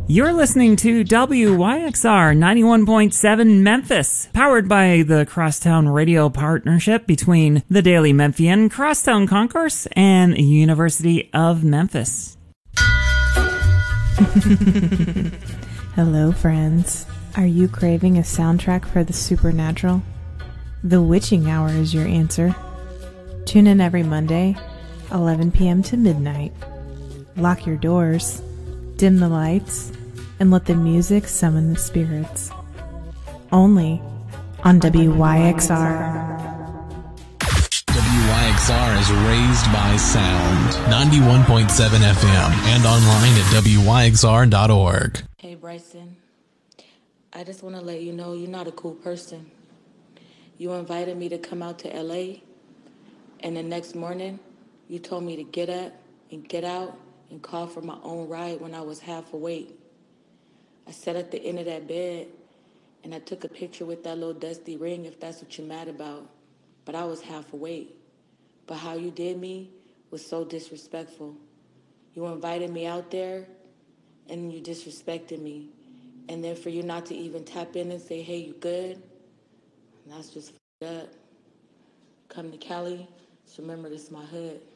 You're listening to WYXR 91.7 Memphis, powered by the Crosstown Radio Partnership between the Daily Memphian, Crosstown Concourse, and University of Memphis. Hello, friends. Are you craving a soundtrack for the supernatural? The Witching Hour is your answer. Tune in every Monday, 11 p.m. to midnight. Lock your doors, dim the lights, and let the music summon the spirits. Only on WYXR. WYXR is raised by sound. 91.7 FM and online at WYXR.org. Hey, Bryson. I just want to let you know you're not a cool person. You invited me to come out to LA, and the next morning, you told me to get up and get out and call for my own ride when I was half awake. I sat at the end of that bed, and I took a picture with that little dusty ring, if that's what you're mad about. But I was half awake. But how you did me was so disrespectful. You invited me out there, and you disrespected me. And then for you not to even tap in and say, hey, you good? That's just f***ed up. Come to Cali, just remember this is my hood.